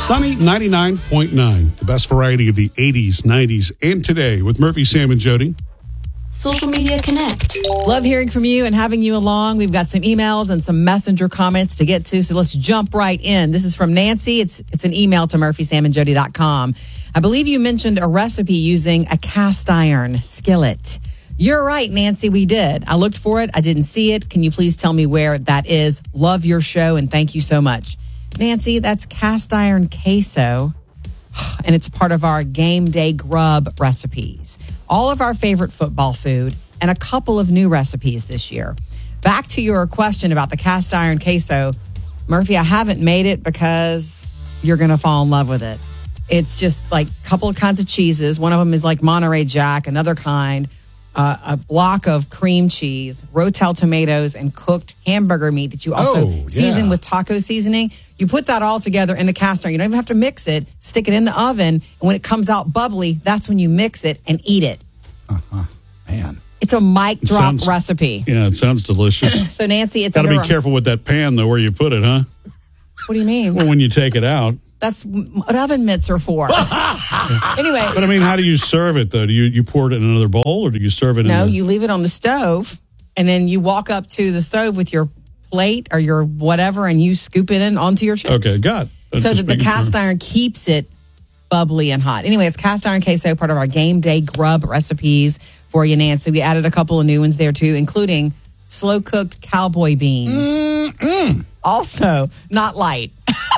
Sunny 99.9, the best variety of the 80s, 90s, and today with Murphy, Sam, and Jody. Social Media Connect. Love hearing from you and having you along. We've got some emails and some messenger comments to get to, so let's jump right in. This is from Nancy. It's an email to murphysamandjody.com. I believe you mentioned a recipe using a cast iron skillet. You're right, Nancy, we did. I looked for it. I didn't see it. Can you please tell me where that is? Love your show, and thank you so much. Nancy, that's cast iron queso, and it's part of our game day grub recipes. All of our favorite football food and a couple of new recipes this year. Back to your question about the cast iron queso, Murphy, I haven't made it because you're going to fall in love with it. It's just like a couple of kinds of cheeses. One of them is like Monterey Jack, another kind, a block of cream cheese, Rotel tomatoes, and cooked hamburger meat that you also season with taco seasoning. You put that all together in the cast iron. You don't even have to mix it. Stick it in the oven, and when it comes out bubbly, that's when you mix it and eat it. Man. It's a mic drop recipe. Yeah, it sounds delicious. So, Nancy, it's got to be careful with that pan, though, where you put it, huh? What do you mean? Well, when you take it out. That's what oven mitts are for. Anyway. But, I mean, how do you serve it, though? Do you pour it in another bowl, or do you serve it No, you leave it on the stove, and then you walk up to the stove with your plate or your whatever, and you scoop it in onto your chips. Okay, got it. So that the cast iron keeps it bubbly and hot. Anyway, it's cast iron queso, part of our game day grub recipes for you, Nancy. We added a couple of new ones there, too, including slow-cooked cowboy beans. Also, not light.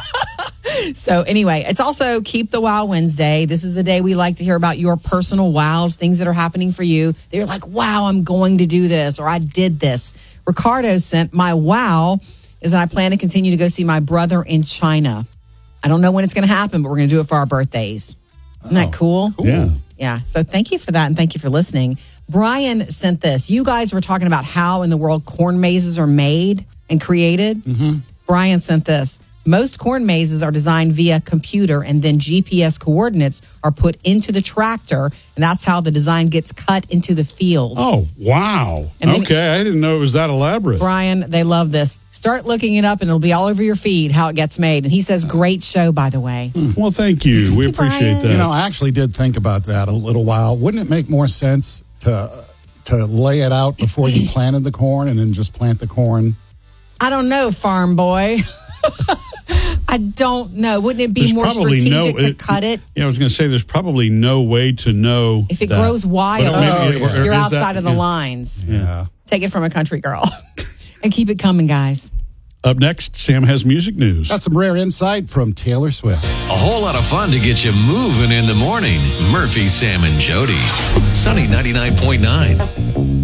So anyway, it's also Keep the Wow Wednesday. This is the day we like to hear about your personal wows, things that are happening for you. They're like, wow, I'm going to do this, or I did this. Ricardo sent, my wow is that I plan to continue to go see my brother in China. I don't know when it's going to happen, but we're going to do it for our birthdays. Isn't that cool? Yeah. Yeah. So thank you for that, and thank you for listening. Brian sent this. You guys were talking about how in the world corn mazes are made and created. Brian sent this. Most corn mazes are designed via computer, and then GPS coordinates are put into the tractor, and that's how the design gets cut into the field. Oh, wow. And then, okay, I didn't know it was that elaborate. Brian, they love this. Start looking it up, and it'll be all over your feed how it gets made. And he says, great show, by the way. Well, thank you. We appreciate Brian. that. You know, I actually did think about that a little while. Wouldn't it make more sense to lay it out before you planted the corn and then just plant the corn? I don't know, farm boy. I don't know. Wouldn't it be more strategic to cut it? Yeah, I was going to say there's probably no way to know if it grows wild. You're outside of the lines. Yeah. Take it from a country girl. And keep it coming, guys. Up next, Sam has music news. Got some rare insight from Taylor Swift. A whole lot of fun to get you moving in the morning. Murphy, Sam, and Jody. Sunny 99.9.